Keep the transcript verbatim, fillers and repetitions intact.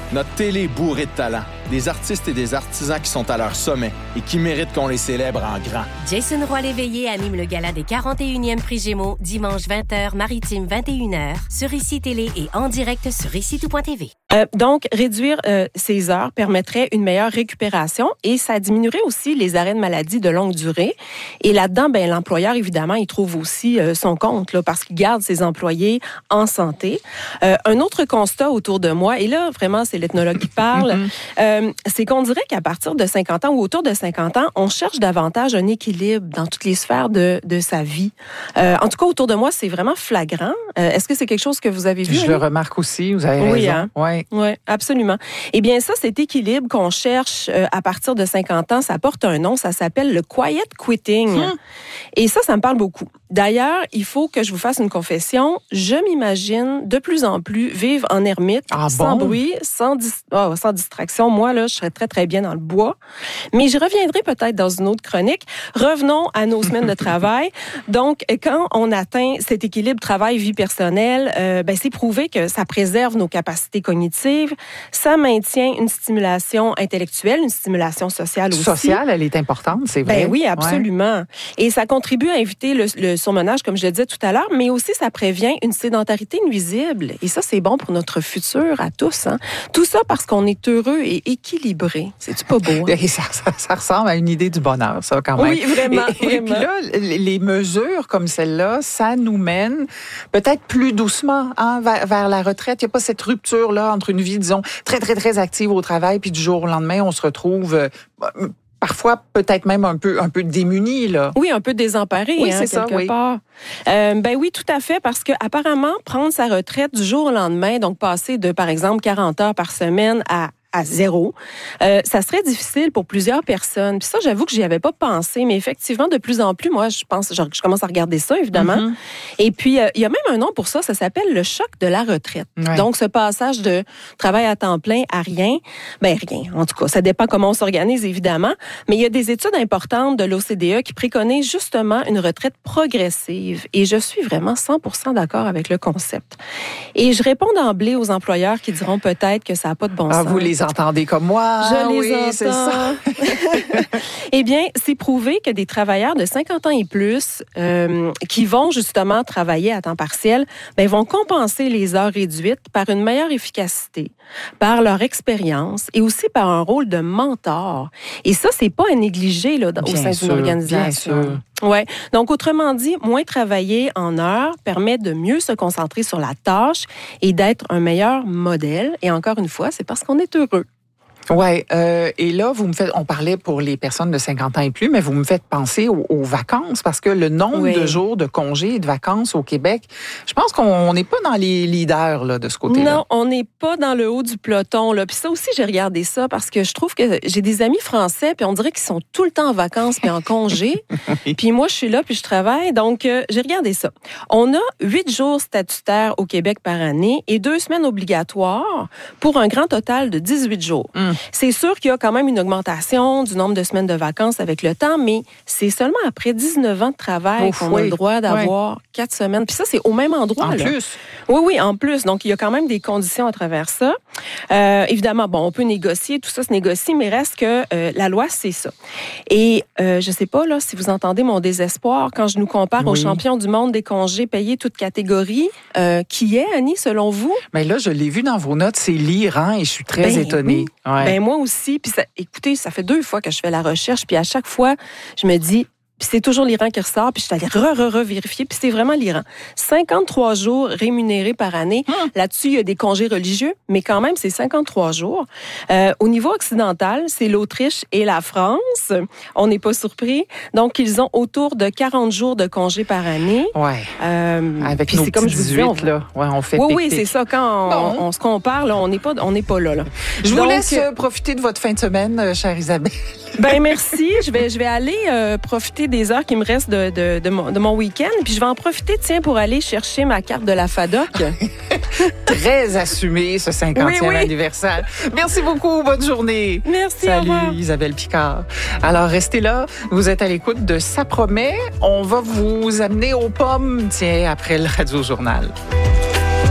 Notre télé est bourrée de talent. Des artistes et des artisans qui sont à leur sommet et qui méritent qu'on les célèbre en grand. Jason Roy-Léveillé anime le gala des quarante et unième Prix Gémeaux, dimanche vingt heures, Maritime vingt et une heures, sur Ici Télé et en direct sur ici tout point t v. Euh, donc, réduire euh, ces heures permettrait une meilleure récupération et ça diminuerait aussi les arrêts de maladie de longue durée. Et là-dedans, ben, l'employeur, évidemment, il trouve aussi euh, son compte là, parce qu'il garde ses employés en santé. Euh, un autre constat autour de moi, et là, vraiment, c'est l'ethnologue qui parle, mm-hmm. euh, c'est qu'on dirait qu'à partir de cinquante ans ou autour de cinquante ans, on cherche davantage un équilibre dans toutes les sphères de, de sa vie. Euh, en tout cas, autour de moi, c'est vraiment flagrant. Euh, est-ce que c'est quelque chose que vous avez vu? Je Annie? le remarque aussi, vous avez oui, raison. Hein? Oui, oui, absolument. Eh bien, ça, cet équilibre qu'on cherche euh, à partir de cinquante ans, ça porte un nom, ça s'appelle le quiet quitting. Hum. Et ça, ça me parle beaucoup. D'ailleurs, il faut que je vous fasse une confession. Je m'imagine de plus en plus vivre en ermite, ah sans bon? bruit, sans, dis- oh, sans distraction. Moi, là, je serais très, très bien dans le bois. Mais je reviendrai peut-être dans une autre chronique. Revenons à nos semaines de travail. Donc, quand on atteint cet équilibre travail-vie personnelle, euh, ben, c'est prouvé que ça préserve nos capacités cognitives, ça maintient une stimulation intellectuelle, une stimulation sociale aussi. Sociale, elle est importante, c'est vrai. Ben oui, absolument. Ouais. Et ça contribue à éviter le, le surmenage, comme je le disais tout à l'heure, mais aussi ça prévient une sédentarité nuisible. Et ça, c'est bon pour notre futur à tous. Hein? Tout ça parce qu'on est heureux et équilibré. C'est-tu pas beau? Hein? Et ça, ça, ça ressemble à une idée du bonheur, ça, quand même. Oui, vraiment. Et, et vraiment. puis là, les mesures comme celle-là, ça nous mène peut-être plus doucement hein, vers, vers la retraite. Il n'y a pas cette rupture-là entre une vie, disons, très, très, très active au travail, puis du jour au lendemain, on se retrouve... Euh, parfois, peut-être même un peu, un peu démunis, là. Oui, un peu désemparés, oui, hein, c'est quelque ça, oui. part. Euh, ben oui, tout à fait, parce que apparemment, prendre sa retraite du jour au lendemain, donc passer de, par exemple, quarante heures par semaine à à zéro, euh, ça serait difficile pour plusieurs personnes. Puis ça, j'avoue que j'y avais pas pensé, mais effectivement, de plus en plus, moi, je pense, je, je commence à regarder ça, évidemment. Mm-hmm. Et puis, euh, il y a même un nom pour ça, ça s'appelle le choc de la retraite. Ouais. Donc, ce passage de travail à temps plein à rien, ben rien, en tout cas. Ça dépend comment on s'organise, évidemment, mais il y a des études importantes de l'O C D E qui préconisent justement une retraite progressive. Et je suis vraiment cent pour cent d'accord avec le concept. Et je réponds d'emblée aux employeurs qui diront peut-être que ça n'a pas de bon ah, sens. Vous les entendez comme moi. Je les oui, entends. C'est ça. Eh bien, c'est prouvé que des travailleurs de cinquante ans et plus euh, qui vont justement travailler à temps partiel, ben, vont compenser les heures réduites par une meilleure efficacité, par leur expérience et aussi par un rôle de mentor. Et ça, c'est pas à négliger là, au sein d'une organisation. Bien sûr. Ouais. Donc, autrement dit, moins travailler en heures permet de mieux se concentrer sur la tâche et d'être un meilleur modèle. Et encore une fois, c'est parce qu'on est heureux. Ouais, euh, et là, vous me faites, on parlait pour les personnes de cinquante ans et plus, mais vous me faites penser aux, aux vacances parce que le nombre oui. de jours de congés et de vacances au Québec, je pense qu'on n'est pas dans les leaders là, de ce côté-là. Non, on n'est pas dans le haut du peloton. Là. Puis ça aussi, j'ai regardé ça parce que je trouve que j'ai des amis français, puis on dirait qu'ils sont tout le temps en vacances puis en congé. oui. Puis moi, je suis là, puis je travaille. Donc, euh, j'ai regardé ça. On a huit jours statutaires au Québec par année et deux semaines obligatoires pour un grand total de dix-huit jours. Mm. C'est sûr qu'il y a quand même une augmentation du nombre de semaines de vacances avec le temps, mais c'est seulement après dix-neuf ans de travail Ouf, qu'on oui. a le droit d'avoir oui. quatre semaines. Puis ça, c'est au même endroit. En là. plus? Oui, oui, en plus. Donc, il y a quand même des conditions à travers ça. Euh, évidemment, bon, on peut négocier, tout ça se négocie, mais reste que euh, la loi, c'est ça. Et euh, je sais pas, là, si vous entendez mon désespoir quand je nous compare oui. aux champions du monde des congés payés toutes catégories. Euh, qui est, Annie, selon vous? Mais là, je l'ai vu dans vos notes, c'est l'Iran et je suis très ben, étonnée. Oui. Ouais. Ben, moi aussi. Puis ça, écoutez, ça fait deux fois que je fais la recherche, puis à chaque fois, je me dis... Puis c'est toujours l'Iran qui ressort, puis je suis allée re-re-re-vérifier, puis c'est vraiment l'Iran. cinquante-trois jours rémunérés par année. Hum. Là-dessus, il y a des congés religieux, mais quand même, c'est cinquante-trois jours. Euh, au niveau occidental, c'est l'Autriche et la France. On n'est pas surpris. Donc, ils ont autour de quarante jours de congés par année. Ouais. Euh, Avec nos c'est comme je vous disais, on... là. Ouais, on fait Oui, pic-pic. oui, c'est ça. Quand on, bon. on se compare, là, on n'est pas, on n'est pas là, là. Je Donc, vous laisse euh, profiter de votre fin de semaine, euh, chère Isabelle. Ben merci. Je vais, je vais aller euh, profiter des heures qui me restent de, de, de, mon, de mon week-end. Puis je vais en profiter, tiens, pour aller chercher ma carte de la FADOC. Très assumé, ce cinquantième oui, oui. anniversaire. Merci beaucoup. Bonne journée. Merci. Salut, Isabelle Picard. Alors, restez là. Vous êtes à l'écoute de Ça promet. On va vous amener aux pommes, tiens, après le Radio-Journal.